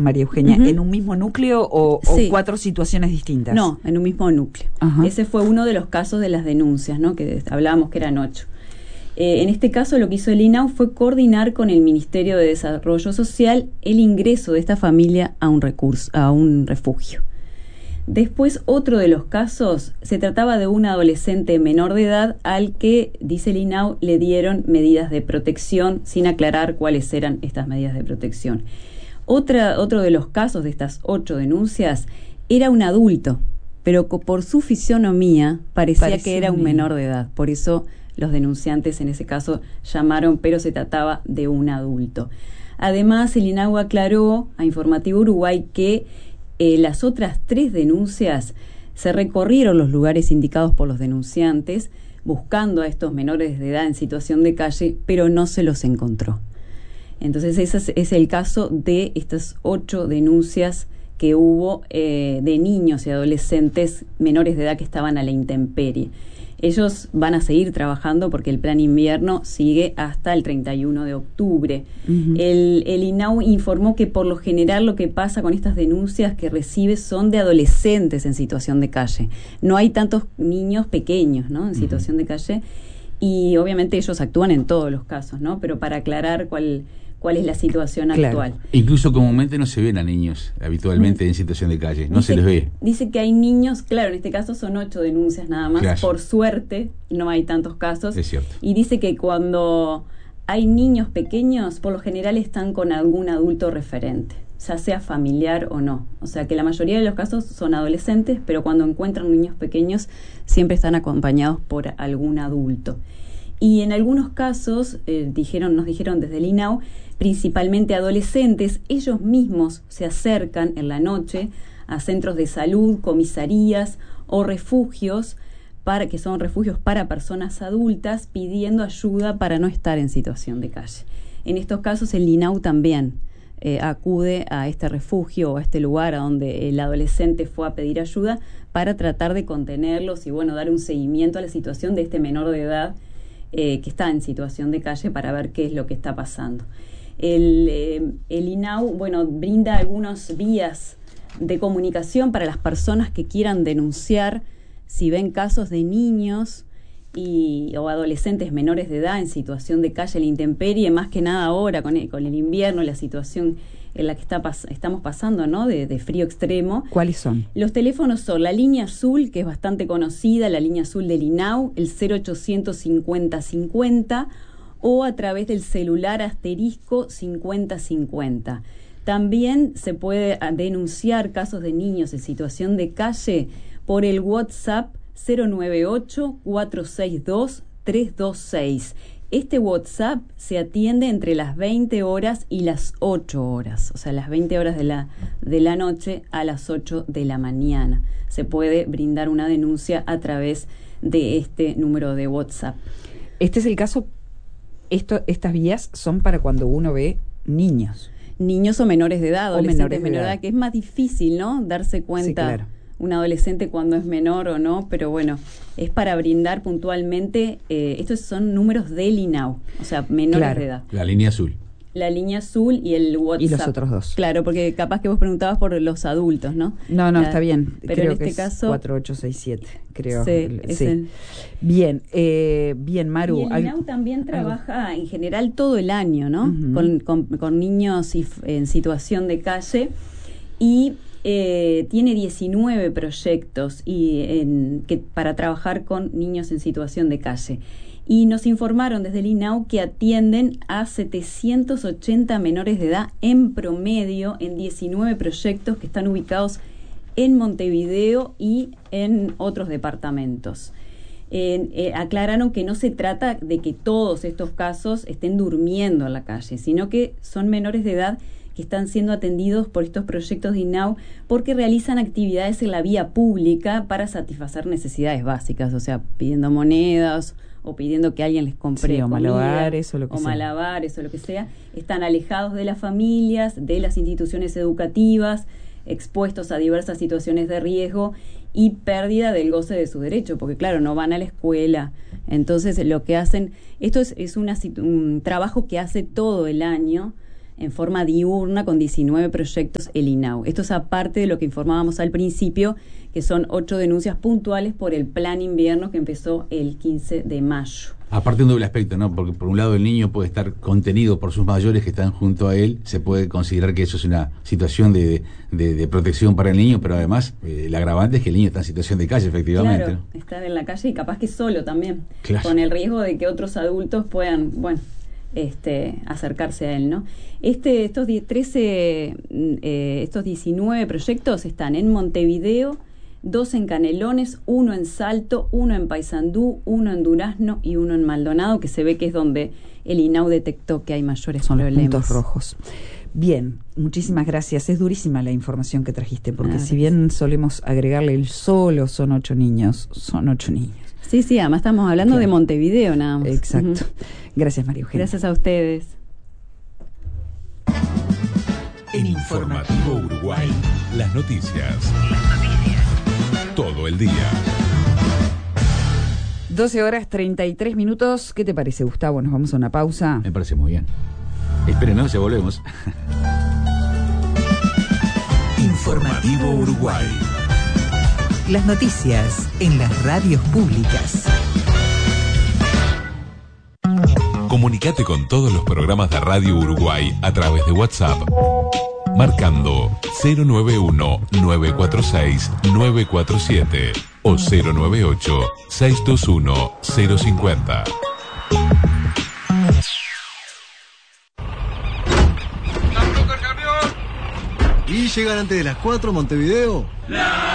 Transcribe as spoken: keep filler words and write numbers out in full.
María Eugenia? Uh-huh. ¿En un mismo núcleo o, sí. o cuatro situaciones distintas? No, en un mismo núcleo. Uh-huh. Ese fue uno de los casos de las denuncias, ¿no? Que hablábamos que eran ocho. Eh, en este caso lo que hizo el I N A U fue coordinar con el Ministerio de Desarrollo Social el ingreso de esta familia a un recurso, a un refugio. Después, otro de los casos, se trataba de un adolescente menor de edad al que, dice el I N A U, le dieron medidas de protección sin aclarar cuáles eran estas medidas de protección. Otra, otro de los casos de estas ocho denuncias era un adulto, pero por su fisionomía parecía Parecía que era un menor de edad. Por eso los denunciantes en ese caso llamaron, pero se trataba de un adulto. Además, el I N A U aclaró a Informativo Uruguay que Eh, las otras tres denuncias se recorrieron los lugares indicados por los denunciantes buscando a estos menores de edad en situación de calle, pero no se los encontró. Entonces ese es, es el caso de estas ocho denuncias que hubo eh, de niños y adolescentes menores de edad que estaban a la intemperie. Ellos van a seguir trabajando porque el plan invierno sigue hasta el treinta y uno de octubre. Uh-huh. El, el I N A U informó que por lo general lo que pasa con estas denuncias que recibe son de adolescentes en situación de calle. No hay tantos niños pequeños, ¿no? En situación uh-huh. de calle. Y obviamente ellos actúan en todos los casos, ¿no? Pero para aclarar cuál... cuál es la situación claro. actual. Incluso comúnmente no se ven a niños habitualmente mm. en situación de calle, no dice, se les ve. Dice que hay niños, claro, en este caso son ocho denuncias nada más, claro. por suerte no hay tantos casos. Es cierto. Y dice que cuando hay niños pequeños, por lo general están con algún adulto referente, ya sea familiar o no. O sea que la mayoría de los casos son adolescentes, pero cuando encuentran niños pequeños siempre están acompañados por algún adulto. Y en algunos casos, eh, dijeron, nos dijeron desde el I N A U, principalmente adolescentes, ellos mismos se acercan en la noche a centros de salud, comisarías o refugios, para que son refugios para personas adultas, pidiendo ayuda para no estar en situación de calle. En estos casos el I N A U también eh, acude a este refugio o a este lugar a donde el adolescente fue a pedir ayuda para tratar de contenerlos y bueno, dar un seguimiento a la situación de este menor de edad Eh, que está en situación de calle para ver qué es lo que está pasando. El, eh, el I N A U, bueno, brinda algunas vías de comunicación para las personas que quieran denunciar si ven casos de niños y, o adolescentes menores de edad en situación de calle a la intemperie, más que nada ahora con el, con el invierno, la situación en la que está pas- estamos pasando, ¿no? De, de frío extremo. ¿Cuáles son? Los teléfonos son la línea azul, que es bastante conocida, la línea azul del I N A U, el cero ochocientos cincuenta cincuenta, o a través del celular asterisco cincuenta cincuenta. También se puede denunciar casos de niños en situación de calle por el WhatsApp cero nueve ocho, cuatro seis dos, tres dos seis. Este WhatsApp se atiende entre las veinte horas y las ocho horas, o sea, las veinte horas de la, de la noche a las ocho de la mañana. Se puede brindar una denuncia a través de este número de WhatsApp. Este es el caso, esto, estas vías son para cuando uno ve niños. Niños o menores de edad, adolescentes menores de menores de edad. edad, que es más difícil, ¿no? Darse cuenta. Sí, claro. Un adolescente cuando es menor o no, pero bueno, es para brindar puntualmente, eh, estos son números del I N A U, o sea, menores claro. de edad. La línea azul. La línea azul y el WhatsApp. Y los otros dos. Claro, porque capaz que vos preguntabas por los adultos, ¿no? No, no, La, está bien. Pero creo en este que es caso... cuatro ocho seis siete, creo. Sí, es sí. el... Bien, eh, bien, Maru. Y el I N A U también trabaja algo. En general todo el año, ¿no? Uh-huh. Con, con, con niños y, en situación de calle y... Eh, tiene diecinueve proyectos y en, que, para trabajar con niños en situación de calle. Y nos informaron desde el I N A U que atienden a setecientos ochenta menores de edad en promedio en diecinueve proyectos que están ubicados en Montevideo y en otros departamentos. Eh, eh, aclararon que no se trata de que todos estos casos estén durmiendo en la calle, sino que son menores de edad que están siendo atendidos por estos proyectos de I N A U porque realizan actividades en la vía pública para satisfacer necesidades básicas, o sea, pidiendo monedas o pidiendo que alguien les compre sí, o comida, malabares o lo que o sea. malabares o lo que sea. Están alejados de las familias, de las instituciones educativas, expuestos a diversas situaciones de riesgo y pérdida del goce de sus derechos, porque claro, no van a la escuela. Entonces lo que hacen, esto es, es una, un trabajo que hace todo el año. en forma diurna con diecinueve proyectos el INAU. Esto es aparte de lo que informábamos al principio, que son ocho denuncias puntuales por el plan invierno que empezó el quince de mayo. Aparte un doble aspecto, ¿no? Porque por un lado el niño puede estar contenido por sus mayores que están junto a él, se puede considerar que eso es una situación de, de, de protección para el niño, pero además eh, el agravante es que el niño está en situación de calle, efectivamente. Claro, ¿no? Estar en la calle y capaz que solo también, claro. Con el riesgo de que otros adultos puedan, bueno, este, acercarse a él, ¿no? Este, estos trece, eh, estos diecinueve proyectos están en Montevideo, dos en Canelones, uno en Salto, uno en Paysandú, uno en Durazno y uno en Maldonado, que se ve que es donde el INAU detectó que hay mayores Son problemas. Los puntos rojos. Bien, muchísimas gracias. Es durísima la información que trajiste, porque Ah, si bien solemos agregarle el solo son ocho niños, son ocho niños. Sí, sí, además estamos hablando Claro. de Montevideo nada más. Exacto. Uh-huh. Gracias, María Eugenia. Gracias a ustedes. En Informativo Uruguay, las noticias. Todo el día. doce horas treinta y tres minutos. ¿Qué te parece, Gustavo? Nos vamos a una pausa. Me parece muy bien. Esperen, ¿no? Ya volvemos. Informativo Uruguay. Las noticias en las radios públicas. Comunicate con todos los programas de Radio Uruguay a través de WhatsApp, marcando cero nueve uno, nueve cuatro seis, nueve cuatro siete o cero nueve ocho, seis dos uno, cero cinco cero. ¿Y llegan antes de las cuatro Montevideo?